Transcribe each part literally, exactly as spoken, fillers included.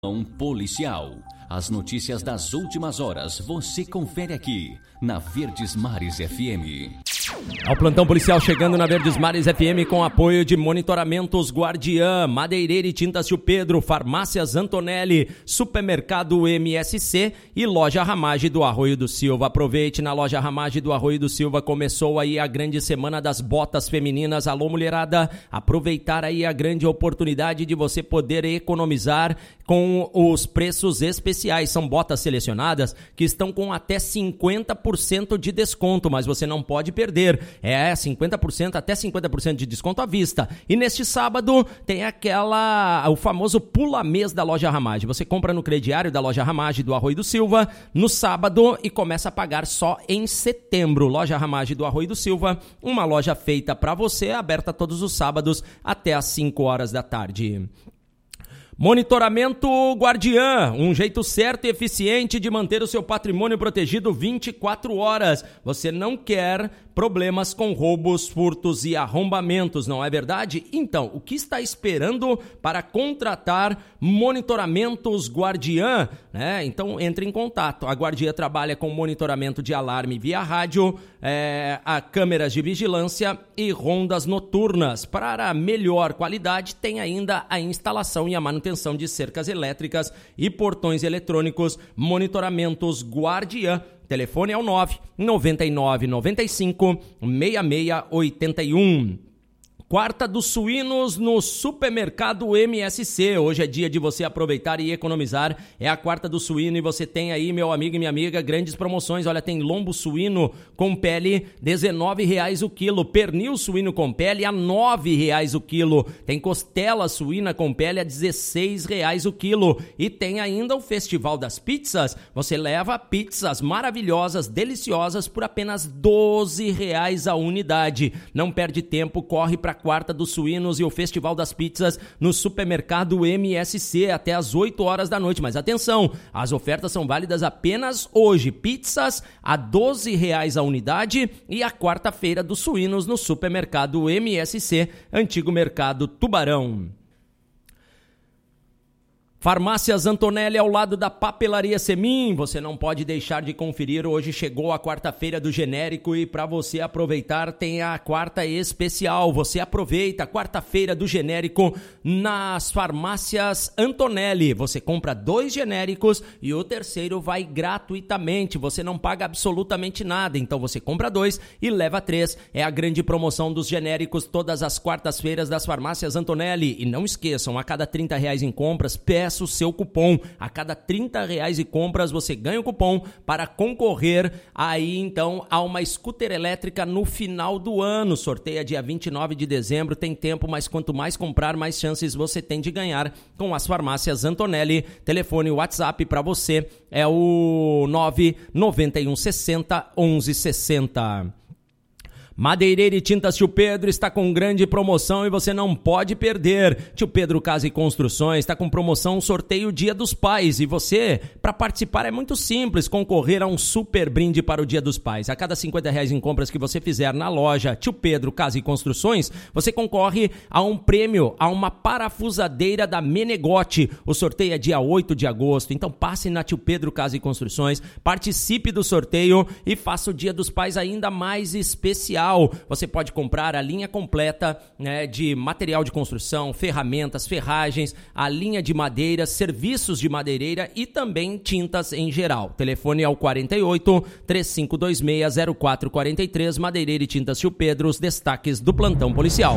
Policial. As notícias das últimas horas você confere aqui na Verdes Mares F M. Ao plantão policial chegando na Verdes Mares F M com apoio de Monitoramentos Guardiã, Madeireira e Tintas Tio Pedro, Farmácias Antonelli, Supermercado M S C e Loja Ramage do Arroio do Silva. Aproveite, na Loja Ramage do Arroio do Silva começou aí a grande semana das botas femininas. Alô, mulherada, aproveitar aí a grande oportunidade de você poder economizar com os preços especiais. São botas selecionadas que estão com até cinquenta por cento de desconto, mas você não pode perder. É, cinquenta por cento, até cinquenta por cento de desconto à vista. E neste sábado tem aquela, o famoso pula-mês da Loja Ramage. Você compra no crediário da Loja Ramage do Arroio do Silva no sábado e começa a pagar só em setembro. Loja Ramage do Arroio do Silva, uma loja feita para você, aberta todos os sábados até às cinco horas da tarde. Monitoramento Guardiã, um jeito certo e eficiente de manter o seu patrimônio protegido vinte e quatro horas. Você não quer problemas com roubos, furtos e arrombamentos, não é verdade? Então, o que está esperando para contratar Monitoramentos Guardiã? Né? Então, entre em contato. A Guardiã trabalha com monitoramento de alarme via rádio, é, a câmeras de vigilância e rondas noturnas. Para melhor qualidade, tem ainda a instalação e a manutenção de cercas elétricas e portões eletrônicos. Monitoramentos Guardiã. Telefone é o nove nove nove nove cinco seis seis oito um. Quarta dos suínos no Supermercado M S C. Hoje é dia de você aproveitar e economizar. É a quarta do suíno e você tem aí, meu amigo e minha amiga, grandes promoções. Olha, tem lombo suíno com pele, dezenove reais o quilo. Pernil suíno com pele a nove reais o quilo. Tem costela suína com pele a dezesseis reais o quilo. E tem ainda o Festival das Pizzas. Você leva pizzas maravilhosas, deliciosas por apenas doze reais a unidade. Não perde tempo, corre para Quarta dos Suínos e o Festival das Pizzas no Supermercado M S C até às oito horas da noite. Mas atenção, as ofertas são válidas apenas hoje. Pizzas a doze reais a unidade e a quarta-feira dos suínos no Supermercado M S C, antigo Mercado Tubarão. Farmácias Antonelli ao lado da Papelaria Semin. Você não pode deixar de conferir. Hoje chegou a quarta-feira do genérico e para você aproveitar tem a quarta especial. Você aproveita a quarta-feira do genérico nas Farmácias Antonelli. Você compra dois genéricos e o terceiro vai gratuitamente. Você não paga absolutamente nada. Então você compra dois e leva três. É a grande promoção dos genéricos todas as quartas-feiras das Farmácias Antonelli. E não esqueçam, a cada trinta reais em compras, peça o seu cupom. A cada trinta reais em compras você ganha o cupom para concorrer aí então a uma scooter elétrica no final do ano. Sorteia dia vinte e nove de dezembro, tem tempo, mas quanto mais comprar, mais chances você tem de ganhar com as Farmácias Antonelli. Telefone WhatsApp para você é o nove nove um seis zero um um seis zero. Madeireira e Tintas Tio Pedro está com grande promoção e você não pode perder. Tio Pedro Casa e Construções está com promoção sorteio Dia dos Pais. E você, para participar é muito simples, concorrer a um super brinde para o Dia dos Pais. A cada cinquenta reais em compras que você fizer na loja Tio Pedro Casa e Construções, você concorre a um prêmio, a uma parafusadeira da Menegote. O sorteio é dia oito de agosto, então passe na Tio Pedro Casa e Construções, participe do sorteio e faça o Dia dos Pais ainda mais especial. Você pode comprar a linha completa, né, de material de construção, ferramentas, ferragens, a linha de madeira, serviços de madeireira e também tintas em geral. Telefone é o quarenta e oito, três cinco dois seis, zero quatro quatro três, Madeireira e Tintas Tio Pedro, os destaques do plantão policial.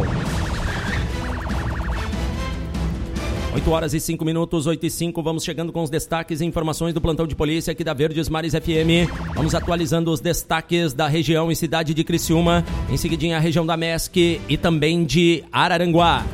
oito horas e cinco minutos, oito e cinco, vamos chegando com os destaques e informações do plantão de polícia aqui da Verdes Mares F M. Vamos atualizando os destaques da região e cidade de Criciúma, em seguidinha a região da Mesc e também de Araranguá.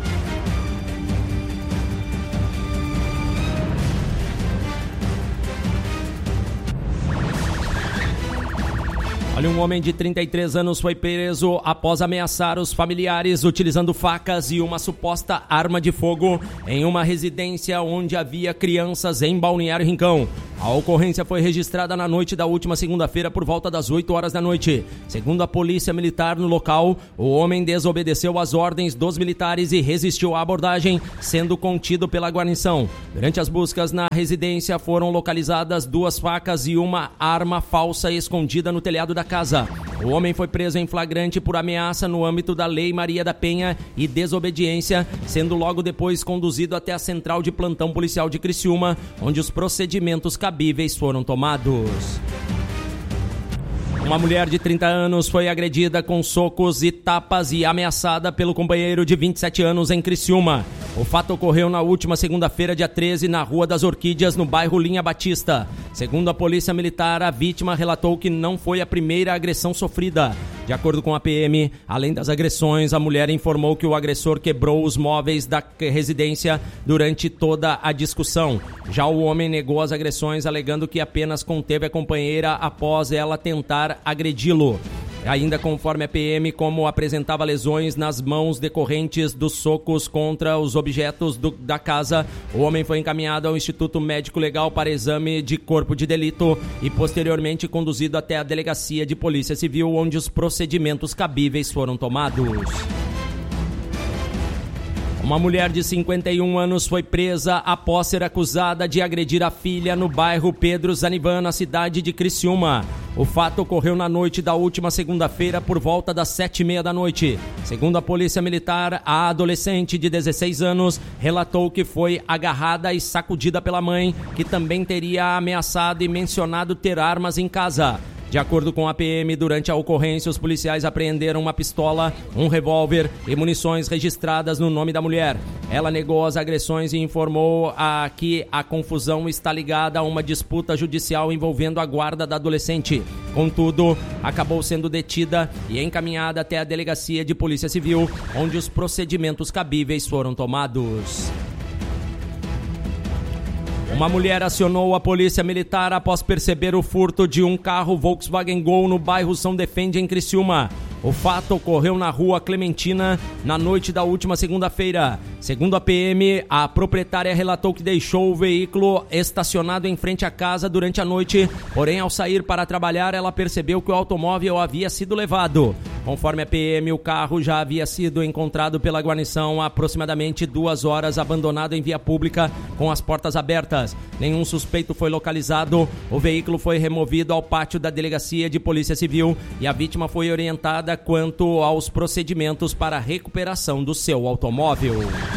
Olha, um homem de trinta e três anos foi preso após ameaçar os familiares utilizando facas e uma suposta arma de fogo em uma residência onde havia crianças em Balneário Rincão. A ocorrência foi registrada na noite da última segunda-feira por volta das oito horas da noite. Segundo a polícia militar no local, o homem desobedeceu às ordens dos militares e resistiu à abordagem, sendo contido pela guarnição. Durante as buscas na residência foram localizadas duas facas e uma arma falsa escondida no telhado da casa. O homem foi preso em flagrante por ameaça no âmbito da Lei Maria da Penha e desobediência, sendo logo depois conduzido até a Central de Plantão Policial de Criciúma, onde os procedimentos cabíveis foram tomados. Uma mulher de trinta anos foi agredida com socos e tapas e ameaçada pelo companheiro de vinte e sete anos em Criciúma. O fato ocorreu na última segunda-feira, dia treze, na Rua das Orquídeas, no bairro Linha Batista. Segundo a Polícia Militar, a vítima relatou que não foi a primeira agressão sofrida. De acordo com a P M, além das agressões, a mulher informou que o agressor quebrou os móveis da residência durante toda a discussão. Já o homem negou as agressões, alegando que apenas conteve a companheira após ela tentar agredi-lo. Ainda conforme a P M, como apresentava lesões nas mãos decorrentes dos socos contra os objetos do, da casa, o homem foi encaminhado ao Instituto Médico Legal para exame de corpo de delito e posteriormente conduzido até a Delegacia de Polícia Civil, onde os procedimentos cabíveis foram tomados. Uma mulher de cinquenta e um anos foi presa após ser acusada de agredir a filha no bairro Pedro Zanivan, na cidade de Criciúma. O fato ocorreu na noite da última segunda-feira por volta das sete e meia da noite. Segundo a Polícia Militar, a adolescente de dezesseis anos relatou que foi agarrada e sacudida pela mãe, que também teria ameaçado e mencionado ter armas em casa. De acordo com a P M, durante a ocorrência, os policiais apreenderam uma pistola, um revólver e munições registradas no nome da mulher. Ela negou as agressões e informou a, que a confusão está ligada a uma disputa judicial envolvendo a guarda da adolescente. Contudo, acabou sendo detida e encaminhada até a Delegacia de Polícia Civil, onde os procedimentos cabíveis foram tomados. Uma mulher acionou a polícia militar após perceber o furto de um carro Volkswagen Gol no bairro São Defende, em Criciúma. O fato ocorreu na rua Clementina, na noite da última segunda-feira. Segundo a P M, a proprietária relatou que deixou o veículo estacionado em frente à casa durante a noite, porém, ao sair para trabalhar, ela percebeu que o automóvel havia sido levado. Conforme a P M, o carro já havia sido encontrado pela guarnição há aproximadamente duas horas, abandonado em via pública com as portas abertas. Nenhum suspeito foi localizado. O veículo foi removido ao pátio da Delegacia de Polícia Civil e a vítima foi orientada quanto aos procedimentos para a recuperação do seu automóvel.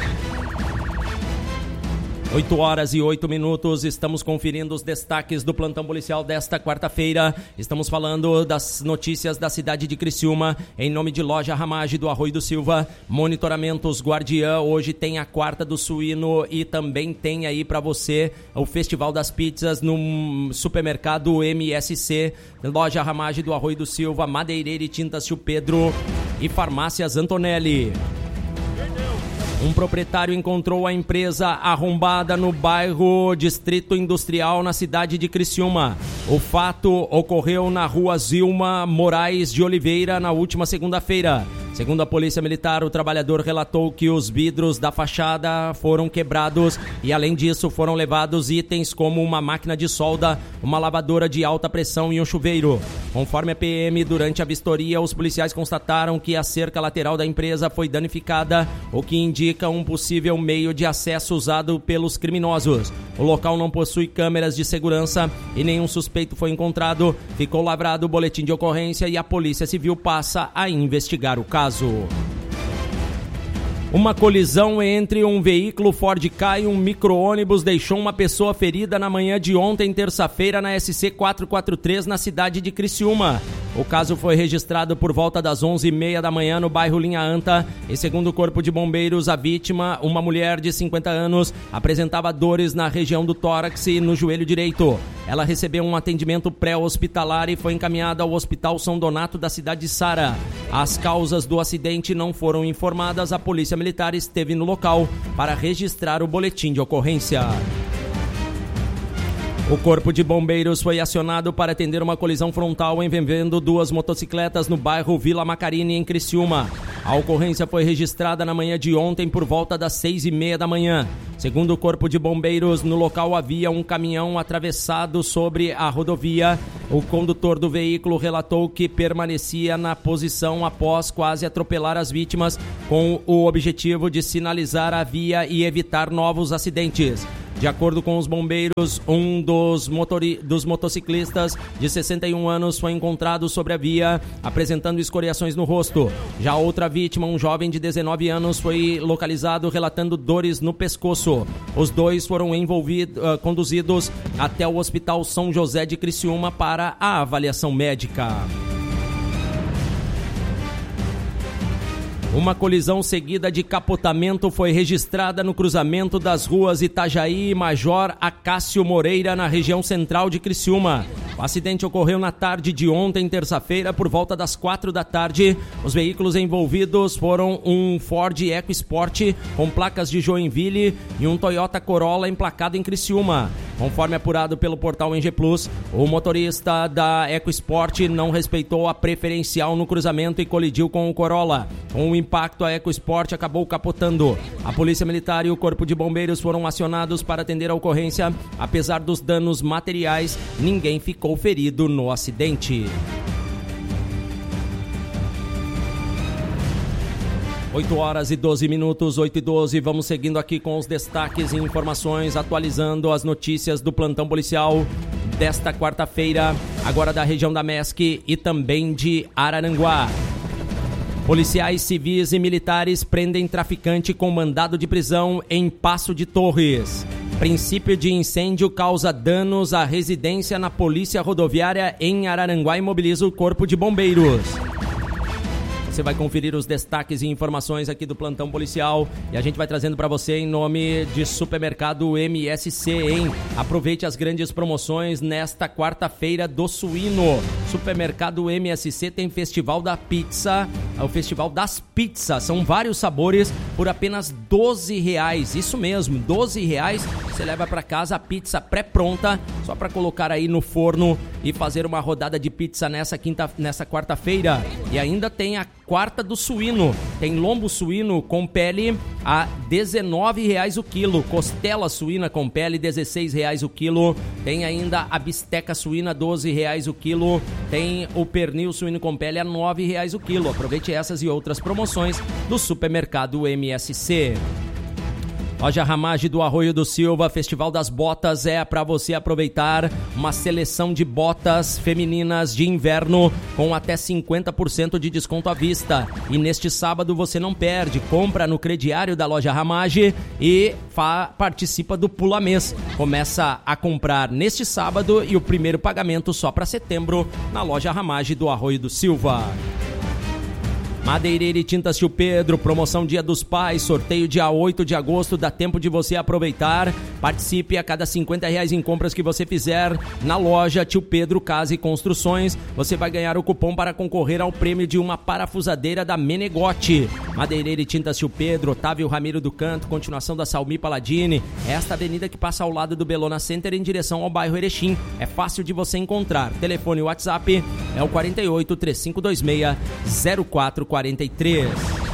oito horas e oito minutos, estamos conferindo os destaques do plantão policial desta quarta-feira. Estamos falando das notícias da cidade de Criciúma, em nome de Loja Ramage do Arroio do Silva, Monitoramentos Guardiã. Hoje tem a quarta do suíno e também tem aí para você o Festival das Pizzas no supermercado M S C, Loja Ramage do Arroio do Silva, Madeireira e Tintas Tio Pedro e Farmácias Antonelli. Um proprietário encontrou a empresa arrombada no bairro Distrito Industrial, na cidade de Criciúma. O fato ocorreu na rua Zilma Moraes de Oliveira, na última segunda-feira. Segundo a Polícia Militar, o trabalhador relatou que os vidros da fachada foram quebrados e, além disso, foram levados itens como uma máquina de solda, uma lavadora de alta pressão e um chuveiro. Conforme a P M, durante a vistoria, os policiais constataram que a cerca lateral da empresa foi danificada, o que indica um possível meio de acesso usado pelos criminosos. O local não possui câmeras de segurança e nenhum suspeito foi encontrado. Ficou lavrado o boletim de ocorrência e a Polícia Civil passa a investigar o caso. Uma colisão entre um veículo Ford Ka e um micro-ônibus deixou uma pessoa ferida na manhã de ontem, terça-feira, na S C quatrocentos e quarenta e três, na cidade de Criciúma. O caso foi registrado por volta das onze e meia da manhã no bairro Linha Anta e, segundo o Corpo de Bombeiros, a vítima, uma mulher de cinquenta anos, apresentava dores na região do tórax e no joelho direito. Ela recebeu um atendimento pré-hospitalar e foi encaminhada ao Hospital São Donato da cidade de Sara. As causas do acidente não foram informadas. A Polícia Militar esteve no local para registrar o boletim de ocorrência. O Corpo de Bombeiros foi acionado para atender uma colisão frontal envolvendo duas motocicletas no bairro Vila Macarini, em Criciúma. A ocorrência foi registrada na manhã de ontem por volta das seis e meia da manhã. Segundo o Corpo de Bombeiros, no local havia um caminhão atravessado sobre a rodovia. O condutor do veículo relatou que permanecia na posição após quase atropelar as vítimas, com o objetivo de sinalizar a via e evitar novos acidentes. De acordo com os bombeiros, um dos, motori- dos motociclistas de sessenta e um anos foi encontrado sobre a via, apresentando escoriações no rosto. Já outra vítima, um jovem de dezenove anos, foi localizado relatando dores no pescoço. Os dois foram envolvidos, uh, conduzidos até o Hospital São José de Criciúma para a avaliação médica. Uma colisão seguida de capotamento foi registrada no cruzamento das ruas Itajaí e Major Acácio Moreira, na região central de Criciúma. O acidente ocorreu na tarde de ontem, terça-feira, por volta das quatro da tarde. Os veículos envolvidos foram um Ford EcoSport com placas de Joinville e um Toyota Corolla emplacado em Criciúma. Conforme apurado pelo portal N G Plus, o motorista da EcoSport não respeitou a preferencial no cruzamento e colidiu com o Corolla. Com o impacto, a EcoSport acabou capotando. A Polícia Militar e o Corpo de Bombeiros foram acionados para atender a ocorrência. Apesar dos danos materiais, ninguém ficou ferido no acidente. oito horas e doze minutos, oito e doze, vamos seguindo aqui com os destaques e informações, atualizando as notícias do plantão policial desta quarta-feira, agora da região da M E S C e também de Araranguá. Policiais civis e militares prendem traficante com mandado de prisão em Passo de Torres. Princípio de incêndio causa danos à residência na Polícia Rodoviária em Araranguá e mobiliza o Corpo de Bombeiros. Você vai conferir os destaques e informações aqui do plantão policial e a gente vai trazendo para você em nome de Supermercado M S C, hein? Aproveite as grandes promoções nesta quarta-feira do suíno. Supermercado M S C tem Festival da Pizza, o Festival das Pizzas. São vários sabores por apenas doze reais. Isso mesmo, doze reais. Você leva para casa a pizza pré-pronta, só para colocar aí no forno e fazer uma rodada de pizza nessa quinta, nessa quarta-feira. E ainda tem a quarta do suíno. Tem lombo suíno com pele a dezenove reais o quilo. Costela suína com pele, dezesseis reais o quilo. Tem ainda a bisteca suína, doze reais o quilo. Tem o pernil suíno com pele a nove reais o quilo. Aproveite essas e outras promoções do Supermercado M S C. Loja Ramage do Arroio do Silva, Festival das Botas é para você aproveitar uma seleção de botas femininas de inverno com até cinquenta por cento de desconto à vista. E neste sábado você não perde, compra no crediário da Loja Ramage e fa- participa do Pula Mês. Começa a comprar neste sábado e o primeiro pagamento só para setembro na Loja Ramage do Arroio do Silva. Madeireira e Tintas Tio Pedro, promoção Dia dos Pais, sorteio dia oito de agosto, dá tempo de você aproveitar. Participe a cada cinquenta reais em compras que você fizer na loja Tio Pedro Casa e Construções. Você vai ganhar o cupom para concorrer ao prêmio de uma parafusadeira da Menegote. Madeireira e Tintas Tio Pedro, Otávio Ramiro do Canto, continuação da Salmi Paladini. Esta avenida que passa ao lado do Belona Center em direção ao bairro Erechim. É fácil de você encontrar. Telefone e WhatsApp é o quarenta e oito, três cinco dois seis, zero quatro quarenta e três.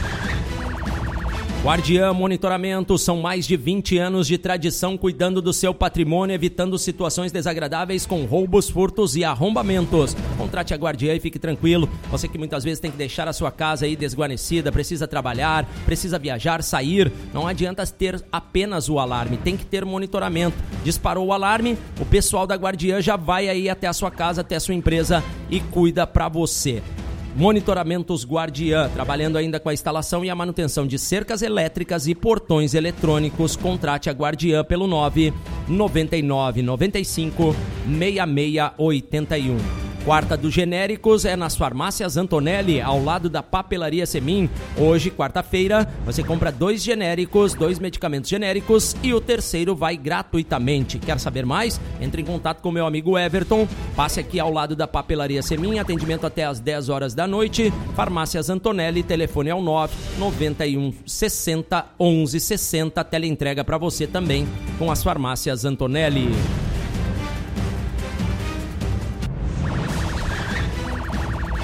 Guardiã Monitoramento, são mais de vinte anos de tradição cuidando do seu patrimônio, evitando situações desagradáveis com roubos, furtos e arrombamentos. Contrate a Guardiã e fique tranquilo. Você que muitas vezes tem que deixar a sua casa aí desguarnecida, precisa trabalhar, precisa viajar, sair. Não adianta ter apenas o alarme, tem que ter monitoramento. Disparou o alarme, o pessoal da Guardiã já vai aí até a sua casa, até a sua empresa e cuida para você. Monitoramentos Guardiã, trabalhando ainda com a instalação e a manutenção de cercas elétricas e portões eletrônicos. Contrate a Guardiã pelo nove nove nove nove cinco seis seis oito um. Quarta dos genéricos é nas farmácias Antonelli, ao lado da papelaria Semin. Hoje, quarta-feira, você compra dois genéricos, dois medicamentos genéricos e o terceiro vai gratuitamente. Quer saber mais? Entre em contato com meu amigo Everton. Passe aqui ao lado da papelaria Semin, atendimento até às dez horas da noite. Farmácias Antonelli, telefone é o nove nove um sessenta onze sessenta. Teleentrega para você também com as farmácias Antonelli.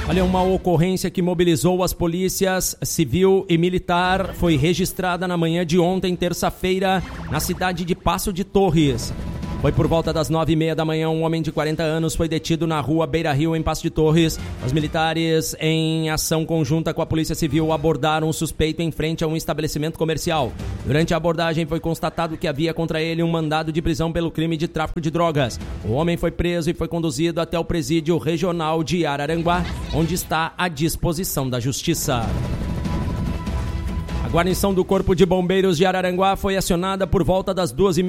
Olha, uma ocorrência que mobilizou as polícias civil e militar foi registrada na manhã de ontem, terça-feira, na cidade de Passo de Torres. Foi por volta das nove e meia da manhã, um homem de quarenta anos foi detido na rua Beira Rio, em Passo de Torres. Os militares, em ação conjunta com a Polícia Civil, abordaram um suspeito em frente a um estabelecimento comercial. Durante a abordagem, foi constatado que havia contra ele um mandado de prisão pelo crime de tráfico de drogas. O homem foi preso e foi conduzido até o presídio regional de Araranguá, onde está à disposição da Justiça. A guarnição do Corpo de Bombeiros de Araranguá foi acionada por volta das duas e meia